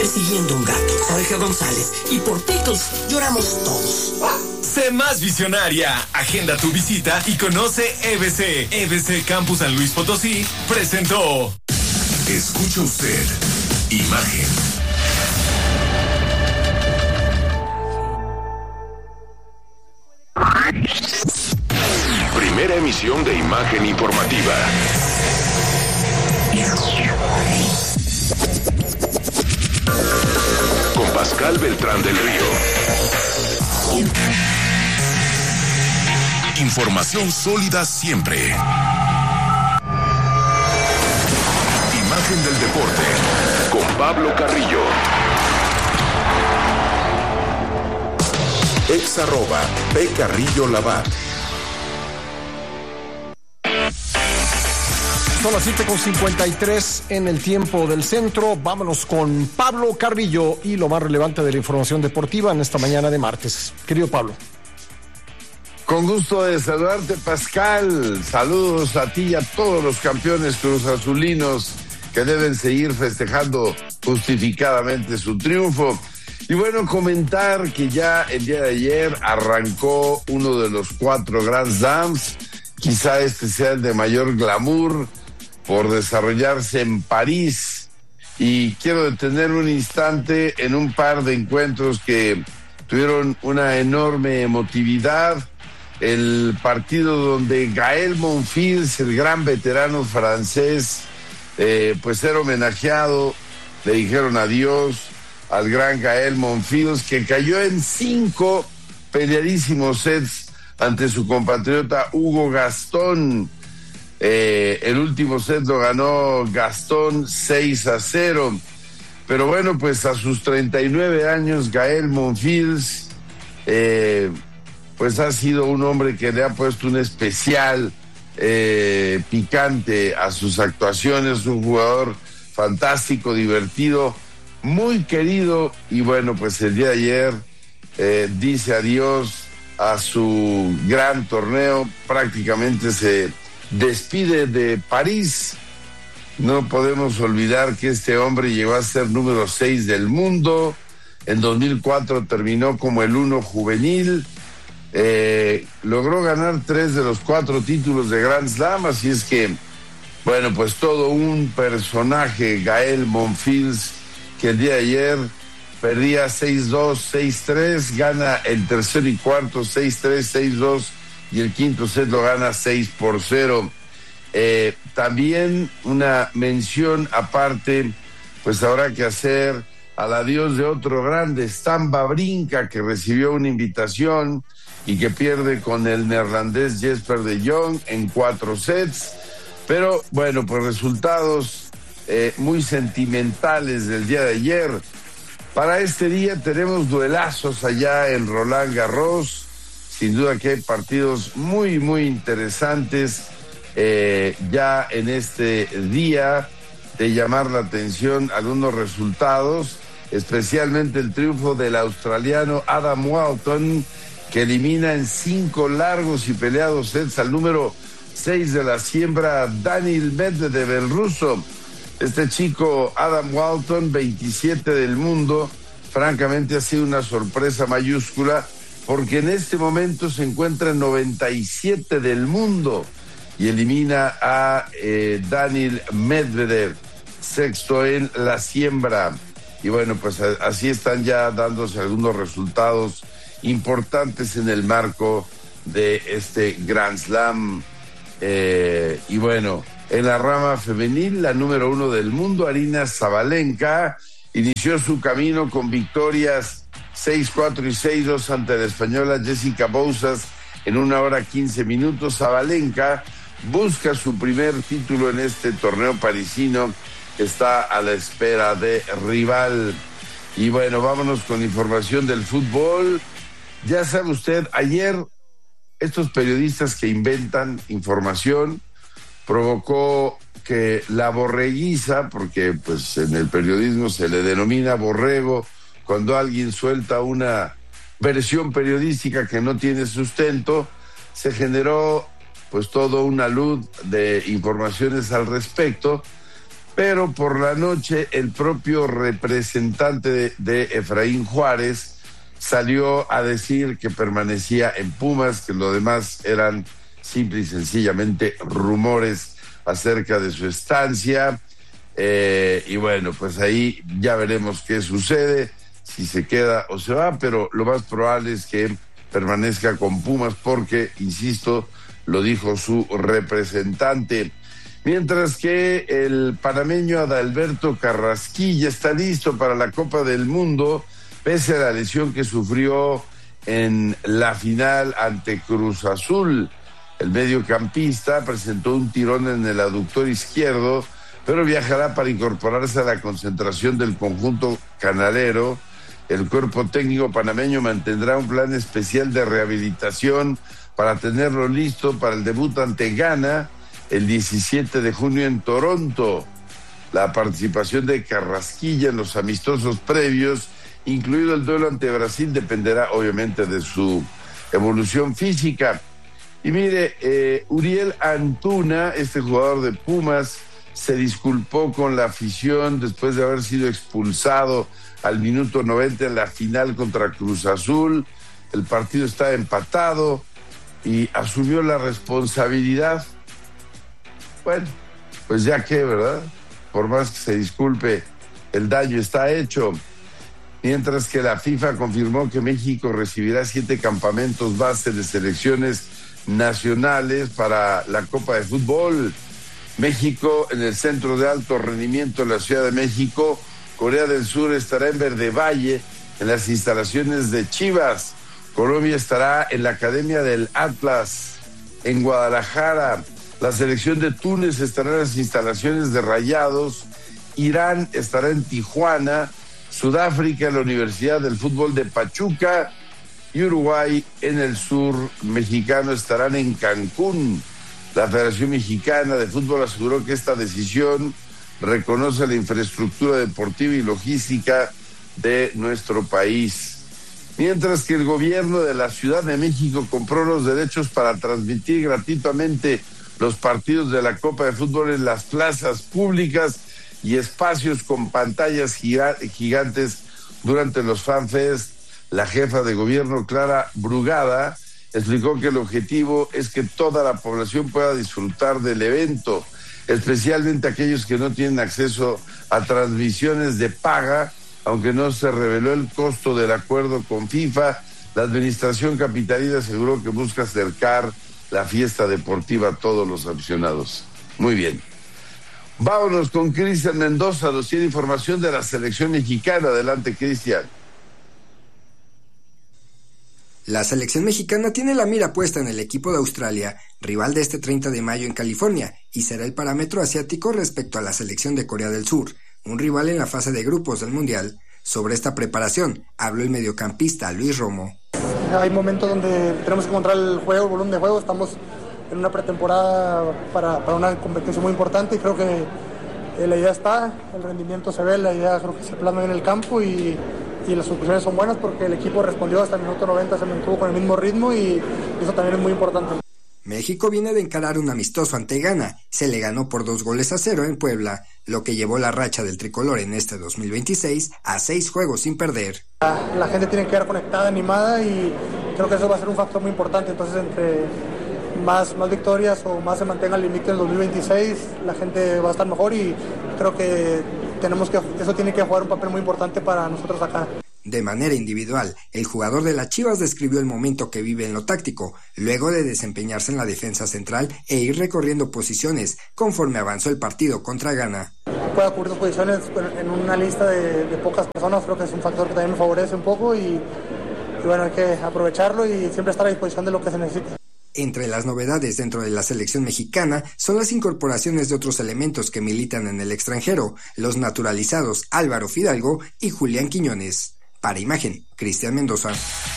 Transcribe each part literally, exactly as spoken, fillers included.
persiguiendo un gato. Jorge González. Y por Pickles lloramos todos. Sé más visionaria. Agenda tu visita y conoce E B C. E B C Campus San Luis Potosí presentó. Escucha usted. Imagen. Primera emisión de Imagen Informativa. Con Pascal Beltrán del Río. Información sólida siempre. Imagen del deporte con Pablo Carrillo. Ex arroba P Carrillo Labat. Son las siete con cincuenta y tres en el tiempo del centro. Vámonos con Pablo Carrillo y lo más relevante de la información deportiva en esta mañana de martes. Querido Pablo. Con gusto de saludarte, Pascal. Saludos a ti y a todos los campeones cruzazulinos que deben seguir festejando justificadamente su triunfo. Y bueno, comentar que ya el día de ayer arrancó uno de los cuatro Grand Slams. Quizá este sea el de mayor glamour por desarrollarse en París. Y quiero detener un instante en un par de encuentros que tuvieron una enorme emotividad. El partido donde Gael Monfils, el gran veterano francés, eh, pues era homenajeado, le dijeron adiós al gran Gael Monfils, que cayó en cinco peleadísimos sets ante su compatriota Hugo Gastón. Eh, el último set lo ganó Gastón seis a cero. Pero bueno, pues a sus treinta y nueve años, Gael Monfils, eh, pues ha sido un hombre que le ha puesto un especial eh, picante a sus actuaciones, un jugador fantástico, divertido, muy querido, y bueno, pues el día de ayer eh, dice adiós a su gran torneo, prácticamente se despide de París. No podemos olvidar que este hombre llegó a ser número seis del mundo, en dos mil cuatro terminó como el uno juvenil, eh, logró ganar tres de los cuatro títulos de Grand Slam, así es que, bueno, pues todo un personaje, Gael Monfils, que el día de ayer perdía seis dos, seis tres, gana el tercero y cuarto seis tres, seis dos y el quinto set lo gana seis por cero. Eh, también una mención aparte, pues habrá que hacer al adiós de otro grande, Stan Wawrinka, que recibió una invitación y que pierde con el neerlandés Jesper de Jong en cuatro sets. Pero bueno, pues resultados eh, muy sentimentales del día de ayer. Para este día tenemos duelazos allá en Roland Garros. Sin duda que hay partidos muy, muy interesantes eh, ya en este día, de llamar la atención algunos resultados, especialmente el triunfo del australiano Adam Walton, que elimina en cinco largos y peleados sets al número seis de la siembra, Daniil Medvedev, el ruso. Este chico, Adam Walton, veintisiete del mundo, francamente ha sido una sorpresa mayúscula, porque en este momento se encuentra en noventa y siete del mundo y elimina a eh, Daniil Medvedev, sexto en la siembra. Y bueno, pues a, así están ya dándose algunos resultados importantes en el marco de este Grand Slam. Eh, y bueno, en la rama femenil, la número uno del mundo, Aryna Sabalenka, inició su camino con victorias seis cuatro y seis dos ante la española Jessica Bouzas en una hora quince minutos. Sabalenka busca su primer título en este torneo parisino, está a la espera de rival. Y bueno, vámonos con información del fútbol. Ya sabe usted, ayer estos periodistas que inventan información provocó que la borreguiza, porque pues en el periodismo se le denomina borrego cuando alguien suelta una versión periodística que no tiene sustento, se generó pues todo una luz de informaciones al respecto, Pero por la noche el propio representante de, de Efraín Juárez salió a decir que permanecía en Pumas, que lo demás eran simple y sencillamente rumores acerca de su estancia. Eh, y bueno, pues ahí ya veremos qué sucede, si se queda o se va, pero lo más probable es que permanezca con Pumas porque, insisto, lo dijo su representante. Mientras que el panameño Adalberto Carrasquilla está listo para la Copa del Mundo, pese a la lesión que sufrió en la final ante Cruz Azul. El mediocampista presentó un tirón en el aductor izquierdo, pero viajará para incorporarse a la concentración del conjunto canalero. El cuerpo técnico panameño mantendrá un plan especial de rehabilitación para tenerlo listo para el debut ante Ghana el diecisiete de junio en Toronto. La participación de Carrasquilla en los amistosos previos, incluido el duelo ante Brasil, dependerá obviamente de su evolución física. Y mire, eh, Uriel Antuna, este jugador de Pumas, se disculpó con la afición después de haber sido expulsado al minuto noventa en la final contra Cruz Azul. El partido está empatado y asumió la responsabilidad. Bueno, pues ya que, ¿verdad? Por más que se disculpe, el daño está hecho. Mientras que la FIFA confirmó que México recibirá siete campamentos base de selecciones nacionales para la Copa de Fútbol. México en el Centro de Alto Rendimiento en la Ciudad de México. Corea del Sur estará en Verde Valle, en las instalaciones de Chivas. Colombia estará en la Academia del Atlas, en Guadalajara. La selección de Túnez estará en las instalaciones de Rayados. Irán estará en Tijuana. Sudáfrica en la Universidad del Fútbol de Pachuca. Y Uruguay en el sur mexicano estarán en Cancún. La Federación Mexicana de Fútbol aseguró que esta decisión reconoce la infraestructura deportiva y logística de nuestro país. Mientras que el gobierno de la Ciudad de México compró los derechos para transmitir gratuitamente los partidos de la Copa de Fútbol en las plazas públicas y espacios con pantallas gigantes durante los FanFest, la jefa de gobierno, Clara Brugada, explicó que el objetivo es que toda la población pueda disfrutar del evento, especialmente aquellos que no tienen acceso a transmisiones de paga, aunque no se reveló el costo del acuerdo con FIFA. La administración capitalina aseguró que busca acercar la fiesta deportiva a todos los aficionados. Muy bien. Vámonos con Cristian Mendoza, nos tiene información de la selección mexicana. Adelante, Cristian. La selección mexicana tiene la mira puesta en el equipo de Australia, rival de este treinta de mayo en California, y será el parámetro asiático respecto a la selección de Corea del Sur, un rival en la fase de grupos del Mundial. Sobre esta preparación habló el mediocampista Luis Romo. Hay momentos donde tenemos que encontrar el juego, el volumen de juego. Estamos en una pretemporada para, para una competencia muy importante y creo que eh, la idea está, el rendimiento se ve, la idea creo que se plasma en el campo y, y las soluciones son buenas porque el equipo respondió hasta el minuto noventa, se mantuvo con el mismo ritmo y eso también es muy importante. México viene de encarar un amistoso ante Ghana, se le ganó por dos goles a cero en Puebla, lo que llevó la racha del tricolor en este dos mil veintiséis a seis juegos sin perder. La, la gente tiene que quedar conectada, animada y creo que eso va a ser un factor muy importante, entonces entre más, más victorias o más se mantenga el límite en el dos mil veintiséis, la gente va a estar mejor y creo que tenemos que, eso tiene que jugar un papel muy importante para nosotros acá. De manera individual, el jugador de las Chivas describió el momento que vive en lo táctico, luego de desempeñarse en la defensa central e ir recorriendo posiciones conforme avanzó el partido contra Ghana. Pueda cubrir sus posiciones en una lista de, de pocas personas, creo que es un factor que también me favorece un poco y, y bueno, hay que aprovecharlo y siempre estar a disposición de lo que se necesite. Entre las novedades dentro de la selección mexicana son las incorporaciones de otros elementos que militan en el extranjero, los naturalizados Álvaro Fidalgo y Julián Quiñones. Para Imagen, Cristian Mendoza.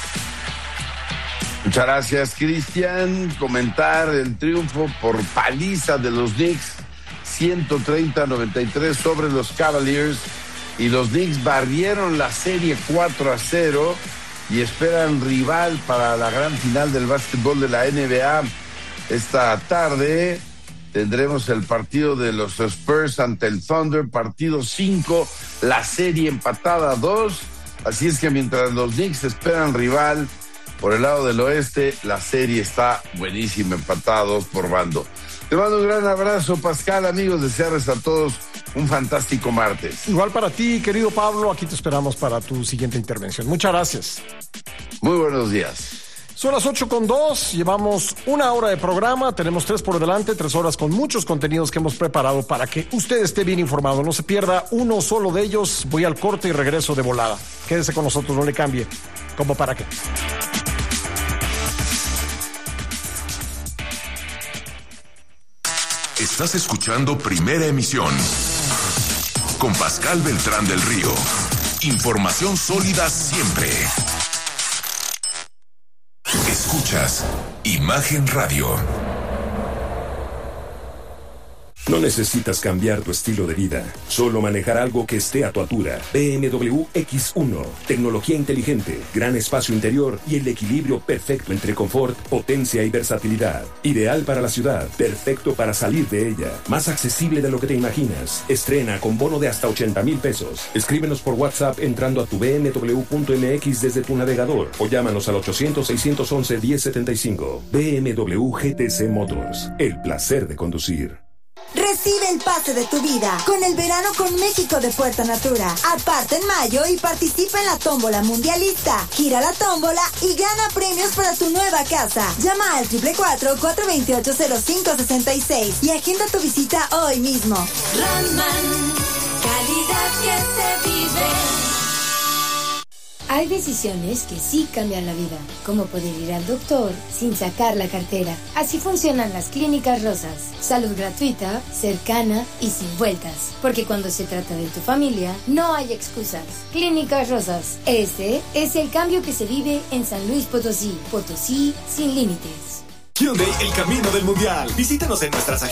Muchas gracias, Cristian. Comentar el triunfo por paliza de los Knicks, ciento treinta a noventa y tres sobre los Cavaliers, y los Knicks barrieron la serie cuatro a cero y esperan rival para la gran final del básquetbol de la N B A esta tarde. tendremos el partido de los Spurs ante el Thunder, partido cinco, la serie empatada a dos. Así es que mientras los Knicks esperan rival por el lado del oeste, la serie está buenísima, empatada dos por bando. Te mando un gran abrazo, Pascal, amigos, desearles a todos un fantástico martes. Igual para ti, querido Pablo, aquí te esperamos para tu siguiente intervención. Muchas gracias. Muy buenos días. Son las ocho con dos, llevamos una hora de programa, tenemos tres por delante, tres horas con muchos contenidos que hemos preparado para que usted esté bien informado. No se pierda uno solo de ellos, voy al corte y regreso de volada. Quédese con nosotros, no le cambie. ¿Cómo para qué? Estás escuchando Primera Emisión con Pascal Beltrán del Río. Información sólida siempre. Escuchas Imagen Radio. No necesitas cambiar tu estilo de vida, solo manejar algo que esté a tu altura. B M W X uno, tecnología inteligente, gran espacio interior y el equilibrio perfecto entre confort, potencia y versatilidad. Ideal para la ciudad, perfecto para salir de ella, más accesible de lo que te imaginas. Estrena con bono de hasta ochenta mil pesos. Escríbenos por WhatsApp entrando a tu b m w punto m x desde tu navegador o llámanos al ochocientos, seiscientos once, diez setenta y cinco. B M W G T C Motors, el placer de conducir. Recibe el pase de tu vida con el verano con México de Puerta Natura. Aparta en mayo y participa en la tómbola mundialista. Gira la tómbola y gana premios para tu nueva casa. Llama al cuatro cuatro cuatro, cuatro dos ocho, cero cinco seis seis y agenda tu visita hoy mismo. Raman, calidad que se vive. Hay decisiones que sí cambian la vida, como poder ir al doctor sin sacar la cartera. Así funcionan las Clínicas Rosas. Salud gratuita, cercana y sin vueltas. Porque cuando se trata de tu familia, no hay excusas. Clínicas Rosas. Ese es el cambio que se vive en San Luis Potosí. Potosí sin límites. Hyundai, el camino del mundial. Visítanos en nuestras